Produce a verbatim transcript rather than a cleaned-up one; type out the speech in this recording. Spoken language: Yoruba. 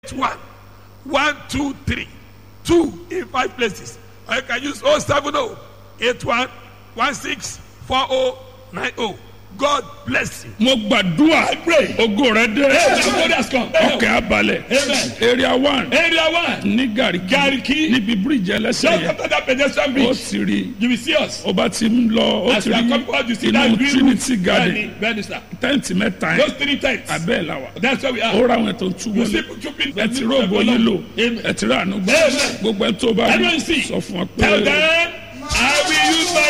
one one two three two in five places. Or you can use oh seven oh eight one one six four oh nine oh. God bless you. Mo gbàdúrà ògo rẹ dé. Ọkẹ́ abalẹ̀. Area one. Area one. Ní Gariki. Gariki. Níbi bíríjì ẹlẹ́sẹ̀ yẹn. Just after that pedestrian bridge. Ó ti rí. You will see us. Ó bá ti ń lọ. Ó As ti we are rí coming out, you see that inú green Trinity roof. Garden. Bẹ́ẹ̀ni sir. Tẹ́ǹtì mẹ́ta Those yẹn. three tents. Abẹ́ la wà. That's where we are. Ó ra àwọn ètò tú You see wọlé. two people. Ẹ ti rògbò nílò. Amen. Ẹ ti rà ànú gbà. Amen. Gbogbo ẹ tó bá Everyone see. sọ fún ọ Tell pé. them, I will